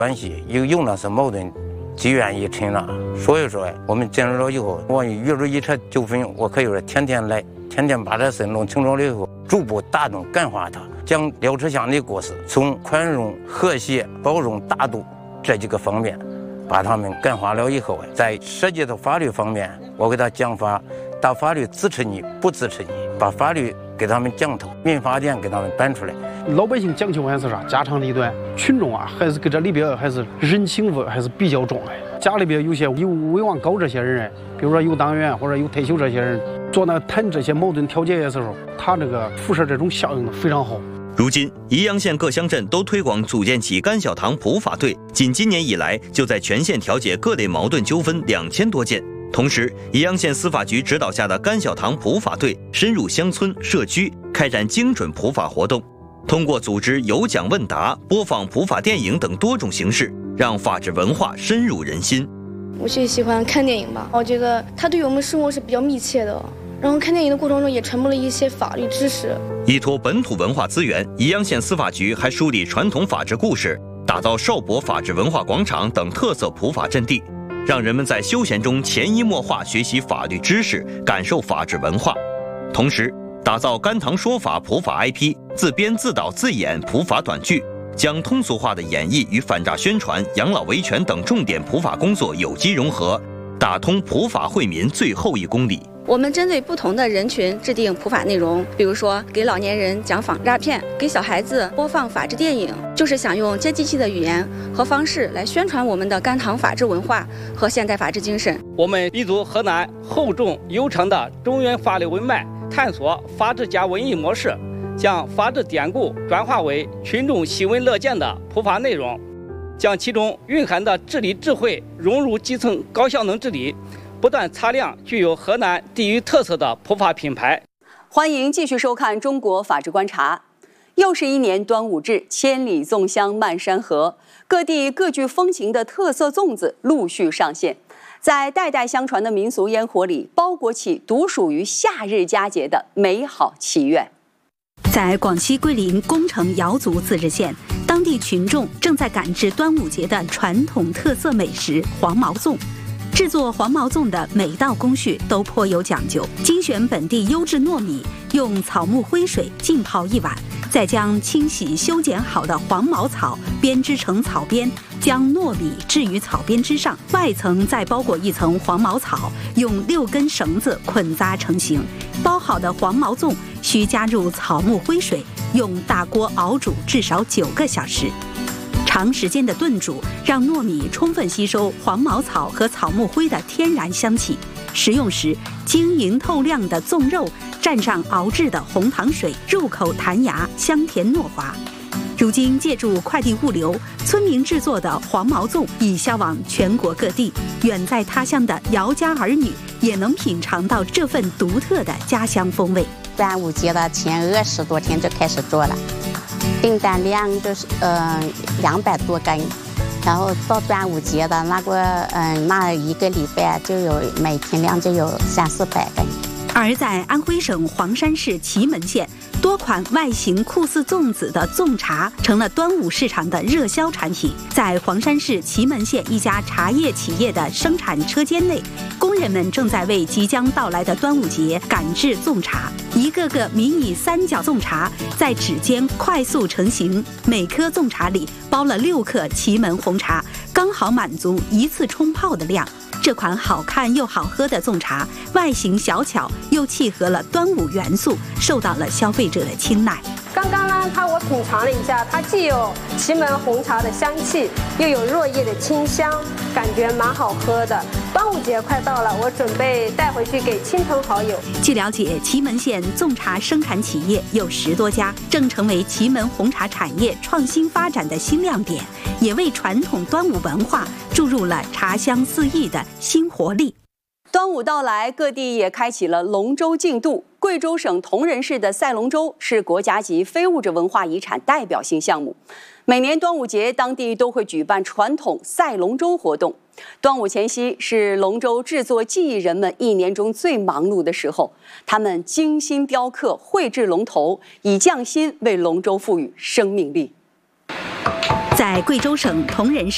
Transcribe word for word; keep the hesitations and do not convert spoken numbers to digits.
关系又有那是矛盾积怨已深了，所以说我们进入了以后，我遇着一场纠纷，我可以说天天来，天天把这事弄清楚了以后，逐步打动感化他，将廖志祥的故事从宽容、和谐、包容、大度这几个方面，把他们感化了以后，在涉及到法律方面，我给他讲法，大法律支持你，不支持你，把法律给他们讲透，民法典给他们搬出来。 老百姓讲究还是啥？家长里短，群众啊，还是搁这里边还是人情味还是比较重哎。家里边有些有威望高这些人，比如说有党员或者有退休这些人，做那谈这些矛盾调解的时候，他这个辐射这种效应非常好。 如今，宜阳县各乡镇都推广组建起甘小堂普法队，仅今年以来，就在全县调解各类矛盾纠纷两千多件。同时，宜阳县司法局指导下的甘小堂普法队深入乡村社区，开展精准普法活动，通过组织有奖问答、播放普法电影等多种形式，让法治文化深入人心。 我最喜欢看电影吧，我觉得它对我们生活是比较密切的。然后看电影的过程中也传播了一些法律知识。 依托本土文化资源，宜阳县司法局还梳理传统法治故事，打造邵博法治文化广场等特色普法阵地，让人们在休闲中潜移默化学习法律知识，感受法治文化。同时，打造甘棠说法普法 I P， 自编自导自演普法短剧，将通俗化的演绎与反诈宣传、养老维权等重点普法工作有机融合，打通普法惠民最后一公里。 我们针对不同的人群制定普法内容，比如说给老年人讲反诈骗，给小孩子播放法治电影，就是想用接地气的语言和方式来宣传我们的甘棠法治文化和现代法治精神。 我们立足河南厚重悠长的中原法律文脉，探索法治加文艺模式，将法治典故转化为群众喜闻乐见的普法内容，将其中蕴含的治理智慧融入基层高效能治理，不断擦亮具有河南地域特色的普法品牌。 欢迎继续收看《中国法治观察》。又是一年端午至，千里粽香漫山河，各地各具风情的特色粽子陆续上线，在代代相传的民俗烟火里，包裹起独属于夏日佳节的美好祈愿。在广西桂林恭城瑶族自治县，当地群众正在赶制端午节的传统特色美食黄毛粽。制作黄毛粽的每道工序都颇有讲究，精选本地优质糯米，用草木灰水浸泡一晚，再将清洗修剪好的黄毛草编织成草编，将糯米置于草编之上，外层再包裹一层黄毛草，用六根绳子捆扎成型。包好的黄毛粽需加入草木灰水，用大锅熬煮至少九个小时。长时间的炖煮让糯米充分吸收黄毛草和草木灰的天然香气，食用时晶莹透亮的粽肉蘸上熬制的红糖水，入口弹牙，香甜糯滑。如今借助快递物流，村民制作的黄毛粽已销往全国各地，远在他乡的姚家儿女也能品尝到这份独特的家乡风味。 端午节的前二十多天就开始做了，订单量就是呃两百多根，然后到端午节的那个嗯、呃、那一个礼拜就有每天量就有三四百根。 而在安徽省黄山市祁门县，多款外形酷似粽子的粽茶成了端午市场的热销产品。在黄山市祁门县一家茶叶企业的生产车间内，工人们正在为即将到来的端午节赶制粽茶。一个个迷你三角粽茶在指尖快速成型，每颗粽茶里包了六克祁门红茶，刚好满足一次冲泡的量。这款好看又好喝的粽茶，外形小巧又契合了端午元素，受到了消费者的青睐。 刚刚呢，它我品尝了一下，它既有祁门红茶的香气，又有落叶的清香，感觉蛮好喝的。端午节快到了，我准备带回去给亲朋好友。 据了解，祁门县粽茶生产企业有十多家，正成为祁门红茶产业创新发展的新亮点，也为传统端午文化注入了茶香四溢的新活力。端午到来，各地也开启了龙舟竞渡。贵州省铜仁市的赛龙舟是国家级非物质文化遗产代表性项目。每年端午节，当地都会举办传统赛龙舟活动。端午前夕是龙舟制作技艺人们一年中最忙碌的时候，他们精心雕刻、绘制龙头，以匠心为龙舟赋予生命力。在贵州省铜仁市